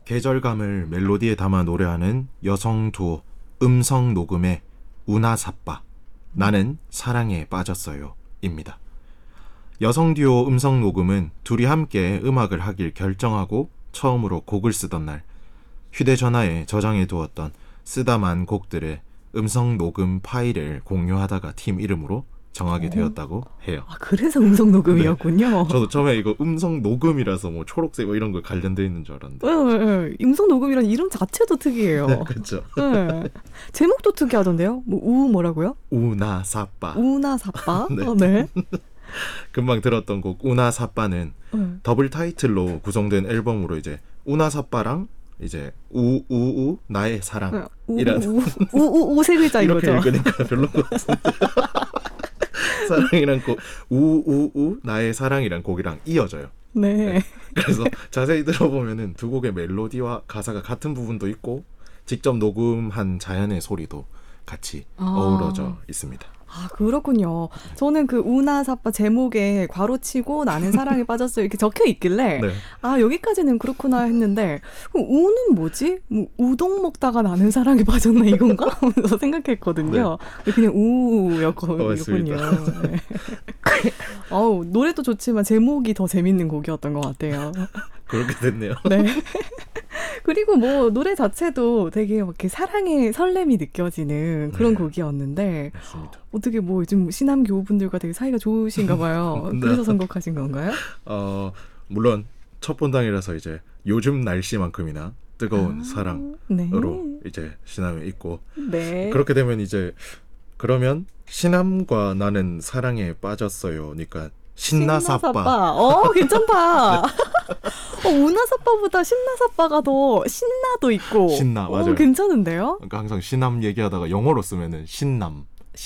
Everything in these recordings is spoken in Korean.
계절감을 멜로디에 담아 노래하는 여성 두오 음성 녹음의 우나사빠 나는 사랑에 빠졌어요 입니다. 여성 듀오 음성 녹음은 둘이 함께 음악을 하길 결정하고 처음으로 곡을 쓰던 날 휴대전화에 저장해 두었던 쓰다만 곡들의 음성 녹음 파일을 공유하다가 팀 이름으로 정하게 되었다고 해요. 아, 그래서 음성 녹음이었군요. 네. 저도 처음에 이거 음성 녹음이라서 뭐 초록색 뭐 이런 거 관련돼 있는 줄 알았는데. 음성 녹음이라는 이름 자체도 특이해요. 네, 그렇죠. 네. 제목도 특이하던데요. 뭐라고요? 우나사빠. 우나사빠. 네. 네. 금방 들었던 곡 우나사빠는 더블 타이틀로 구성된 앨범으로 이제 우나사빠랑 이제 우우우 나의 사랑 이런 우우우 세 글자 이렇게 이거죠. 읽으니까 별로인 것 같은데. 사랑이란 곡 우우우 나의 사랑이란 곡이랑 이어져요. 네. 네. 그래서 자세히 들어보면은 두 곡의 멜로디와 가사가 같은 부분도 있고 직접 녹음한 자연의 소리도 같이 어우러져 있습니다. 아, 그렇군요. 저는 그 우나사빠 제목에 괄호치고 나는 사랑에 빠졌어요 이렇게 적혀 있길래 네. 아, 여기까지는 그렇구나 했는데 그럼 우는 뭐지? 뭐 우동 먹다가 나는 사랑에 빠졌나 이건가? 하면서 생각했거든요. 네. 그냥 우였군요. 네. 어우, 노래도 좋지만 제목이 더 재밌는 곡이었던 것 같아요. 그렇게 됐네요. 네. 그리고 뭐 노래 자체도 되게 막 이렇게 사랑의 설렘이 느껴지는 그런 곡이었는데 맞습니다. 어떻게 뭐 요즘 신남교우분들과 되게 사이가 좋으신가 봐요. 네. 그래서 선곡하신 건가요? 물론 첫 본당이라서 이제 요즘 날씨만큼이나 뜨거운 사랑으로 네. 이제 신남에 있고 네. 그렇게 되면 이제 그러면 신남과 나는 사랑에 빠졌어요니까 신나사빠. 괜찮다. 우나사빠보다 신나사빠가 더 신나도 있고. 신나, 맞아요. 괜찮은데요? 그러니까 항상 신남 얘기하다가 영어로 쓰면은 신남.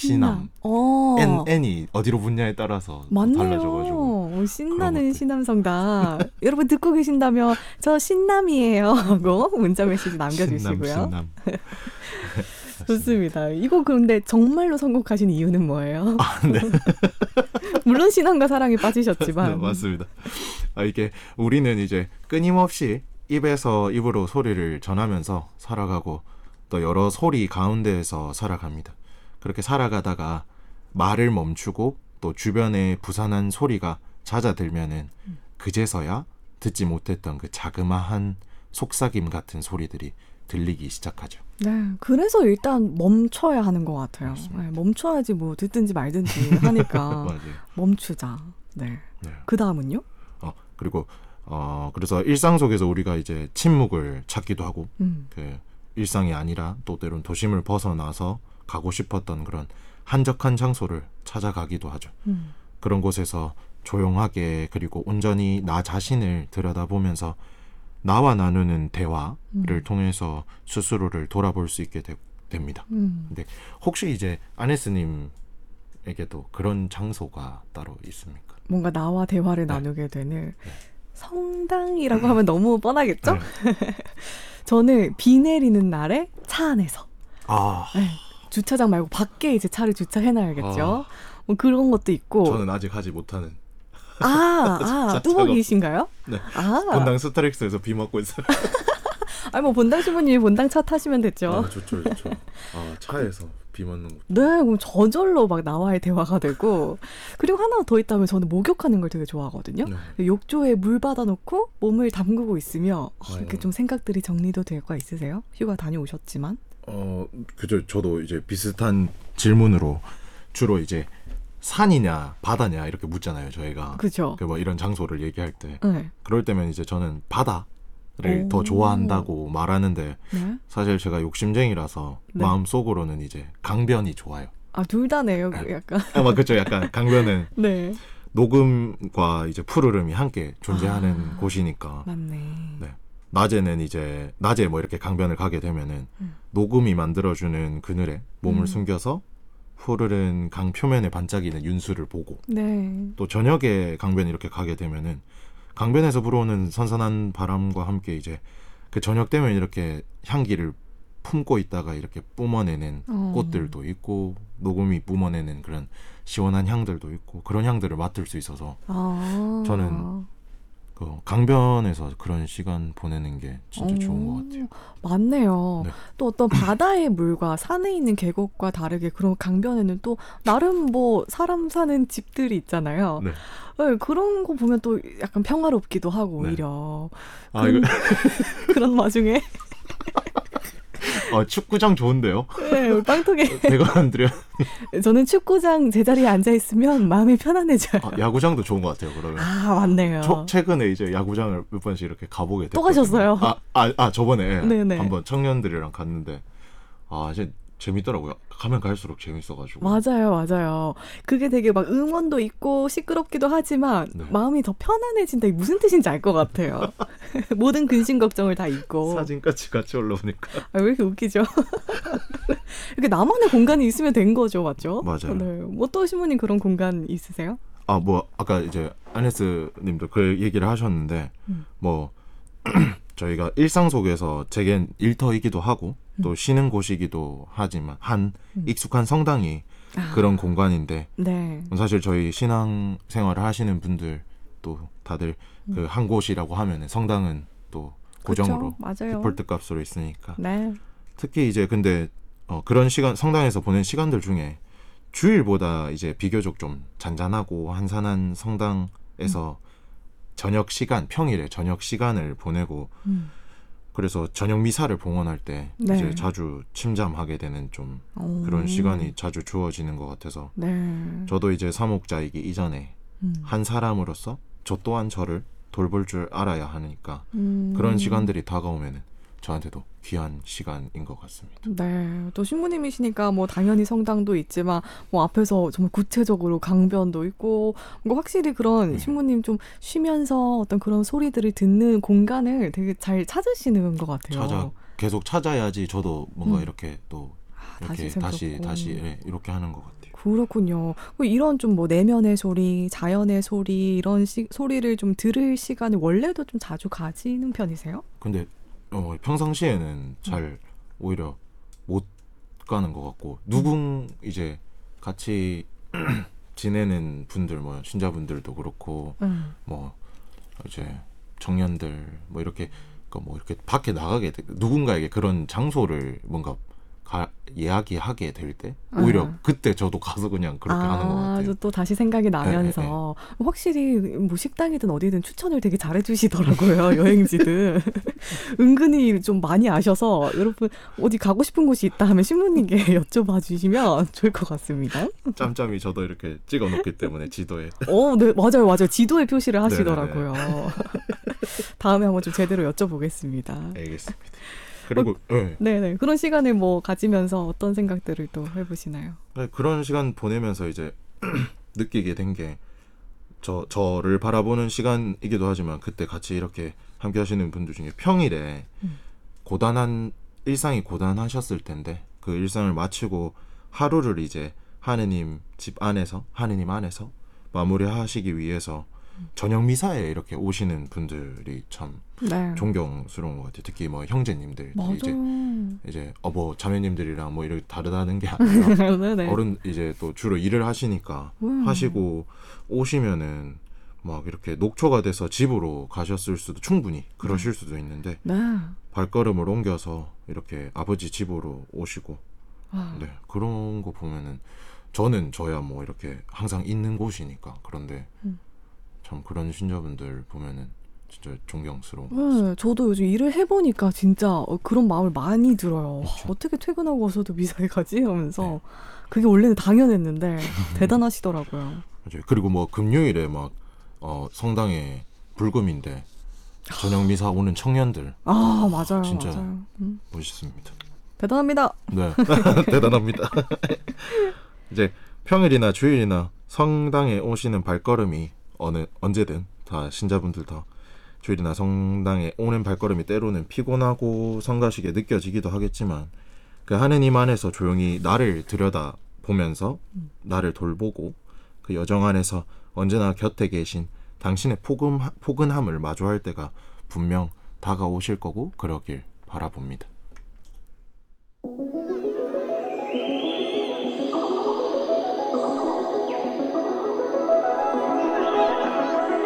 N이 어디로 붙냐에 따라서 달라져가지고. 신나는 신남성다. 여러분 듣고 계신다면 저 신남이에요 하고 문자 메시지 남겨주시고요. 신남. 좋습니다. 이거 그런데 정말로 선곡하신 이유는 뭐예요? 네. 물론 신함과 사랑에 빠지셨지만. 네, 맞습니다. 이게 우리는 이제 끊임없이 입에서 입으로 소리를 전하면서 살아가고 또 여러 소리 가운데에서 살아갑니다. 그렇게 살아가다가 말을 멈추고 또 주변에 부산한 소리가 잦아들면은 그제서야 듣지 못했던 그 자그마한 속삭임 같은 소리들이 들리기 시작하죠. 네, 그래서 일단 멈춰야 하는 것 같아요. 네, 멈춰야지 뭐 듣든지 말든지 하니까 멈추자. 네. 그 다음은요? 그리고 그래서 일상 속에서 우리가 이제 침묵을 찾기도 하고 그 일상이 아니라 또 때론 도심을 벗어나서 가고 싶었던 그런 한적한 장소를 찾아가기도 하죠. 그런 곳에서 조용하게 그리고 온전히 나 자신을 들여다보면서 나와 나누는 대화를 통해서 스스로를 돌아볼 수 있게 됩니다. 근데 혹시 이제 아네스님에게도 그런 장소가 따로 있습니까? 뭔가 나와 대화를 나누게 되는 성당이라고 하면 너무 뻔하겠죠? 저는 비 내리는 날에 차 안에서 네, 주차장 말고 밖에 이제 차를 주차해놔야겠죠. 뭐 그런 것도 있고. 저는 아직 하지 못하는. 뚜벅이신가요? 네. 본당 스타렉스에서 비 맞고 있어요. 뭐 본당 신부님이 본당 차 타시면 됐죠. 좋죠. 차에서 비 맞는 거. 네, 그럼 저절로 막 나와의 대화가 되고. 그리고 하나 더 있다면 저는 목욕하는 걸 되게 좋아하거든요. 네. 욕조에 물 받아놓고 몸을 담그고 있으면 이렇게 좀 생각들이 정리도 될 거 있으세요? 휴가 다녀오셨지만. 그죠. 저도 이제 비슷한 질문으로 주로 이제 산이냐 바다냐 이렇게 묻잖아요 저희가. 그죠. 뭐 이런 장소를 얘기할 때 그럴 때면 이제 저는 바다를 더 좋아한다고 말하는데 사실 제가 욕심쟁이라서 마음속으로는 이제 강변이 좋아요. 둘 다네요. 약간. 그렇죠. 약간 강변은 녹음과 이제 푸르름이 함께 존재하는 곳이니까. 맞네. 네. 낮에 뭐 이렇게 강변을 가게 되면은 녹음이 만들어주는 그늘에 몸을 숨겨서 푸르른 강 표면에 반짝이는 윤수를 보고 또 저녁에 강변 이렇게 가게 되면은 강변에서 불어오는 선선한 바람과 함께 이제 그 저녁 되면 이렇게 향기를 품고 있다가 이렇게 뿜어내는 꽃들도 있고 녹음이 뿜어내는 그런 시원한 향들도 있고 그런 향들을 맡을 수 있어서 저는 그 강변에서 그런 시간 보내는 게 진짜 좋은 것 같아요. 맞네요. 네. 또 어떤 바다의 물과 산에 있는 계곡과 다르게 그런 강변에는 또 나름 뭐 사람 사는 집들이 있잖아요. 네. 네, 그런 거 보면 또 약간 평화롭기도 하고 네. 오히려 이거 그런 와중에 축구장 좋은데요? 네, 우리 빵톡에 대관 안 드려. 저는 축구장 제자리에 앉아 있으면 마음이 편안해져요. 야구장도 좋은 것 같아요. 그러면. 맞네요. 최근에 이제 야구장을 몇 번씩 이렇게 가보게 됐거든요. 또 가셨어요? 저번에 네네. 한번 청년들이랑 갔는데 이제 재밌더라고요. 가면 갈수록 재밌어가지고. 맞아요. 그게 되게 막 응원도 있고 시끄럽기도 하지만 네. 마음이 더 편안해진다. 이게 무슨 뜻인지 알 것 같아요. 모든 근심 걱정을 다 잊고. 사진까지 같이 올라오니까. 왜 이렇게 웃기죠? 이렇게 나만의 공간이 있으면 된 거죠, 맞죠? 맞아요. 네. 어떤 신부님 그런 공간 있으세요? 아까 이제 아네스님도 그 얘기를 하셨는데 저희가 일상 속에서 제겐 일터이기도 하고 또 쉬는 곳이기도 하지만 익숙한 성당이 그런 공간인데 네. 사실 저희 신앙 생활을 하시는 분들 또 다들 그 한 곳이라고 하면은 성당은 또 고정으로 디폴트 값으로 있으니까. 네. 특히 이제 근데 그런 시간 성당에서 보낸 시간들 중에 주일보다 이제 비교적 좀 잔잔하고 한산한 성당에서 저녁 시간, 평일에 저녁 시간을 보내고 그래서 저녁 미사를 봉헌할 때 네. 이제 자주 침잠하게 되는 좀 그런 시간이 자주 주어지는 것 같아서 저도 이제 사목자이기 이전에 한 사람으로서 저 또한 저를 돌볼 줄 알아야 하니까 그런 시간들이 다가오면은 저한테도 귀한 시간인 것 같습니다. 네, 또 신부님이시니까 뭐 당연히 성당도 있지만 뭐 앞에서 정말 구체적으로 강변도 있고 뭐 확실히 그런 신부님 좀 쉬면서 어떤 그런 소리들을 듣는 공간을 되게 잘 찾으시는 것 같아요. 계속 찾아야지 저도 뭔가 이렇게 또 이렇게 다시 이렇게 하는 것 같아요. 그렇군요. 이런 좀 뭐 내면의 소리, 자연의 소리 이런 소리를 좀 들을 시간을 원래도 좀 자주 가지는 편이세요? 근데 평상시에는 잘 오히려 못 가는 것 같고 이제 같이 지내는 분들 신자분들도 그렇고 뭐 이제 청년들 이렇게 이렇게 밖에 나가게 누군가에게 그런 장소를 뭔가 이야기하게 될 때 오히려 그때 저도 가서 그냥 그렇게 하는 것 같아요. 또 다시 생각이 나면서 확실히 뭐 식당이든 어디든 추천을 되게 잘해주시더라고요. 여행지든 은근히 좀 많이 아셔서 여러분 어디 가고 싶은 곳이 있다 하면 신부님께 여쭤봐 주시면 좋을 것 같습니다. 짬짬이 저도 이렇게 찍어놓기 때문에 지도에. 네, 맞아요. 지도에 표시를 하시더라고요. 다음에 한번 좀 제대로 여쭤보겠습니다. 알겠습니다. 그리고 네네 그런 시간을 뭐 가지면서 어떤 생각들을 또 해보시나요? 그런 시간 보내면서 이제 느끼게 된 게 저를 바라보는 시간이기도 하지만 그때 같이 이렇게 함께 하시는 분들 중에 평일에 일상이 고단하셨을 텐데 그 일상을 마치고 하루를 이제 하느님 안에서 마무리하시기 위해서 저녁 미사에 이렇게 오시는 분들이 참 존경스러운 것 같아요. 특히 형제님들 이제 자매님들이랑 이렇게 다르다는 게 아니라 어른 이제 또 주로 일을 하시니까 하시고 오시면은 막 이렇게 녹초가 돼서 집으로 가셨을 수도 충분히 그러실 수도 있는데 발걸음을 옮겨서 이렇게 아버지 집으로 오시고 그런 거 보면은 저는 저야 이렇게 항상 있는 곳이니까 그런데 참 그런 신자분들 보면은 진짜 존경스러운 것 같습니다. 저도 요즘 일을 해보니까 진짜 그런 마음을 많이 들어요. 어떻게 퇴근하고 와서도 미사에 가지? 하면서 그게 원래는 당연했는데 대단하시더라고요. 맞아요. 그리고 금요일에 성당에 불금인데 저녁 미사 오는 청년들 맞아요. 진짜 맞아요. 멋있습니다. 대단합니다. 네, 대단합니다. 이제 평일이나 주일이나 성당에 오시는 발걸음이 언제든 다 신자분들 다 주일이나 성당에 오는 발걸음이 때로는 피곤하고 성가시게 느껴지기도 하겠지만 그 하느님 안에서 조용히 나를 들여다보면서 나를 돌보고 그 여정 안에서 언제나 곁에 계신 당신의 포근함을 마주할 때가 분명 다가오실 거고 그러길 바라봅니다.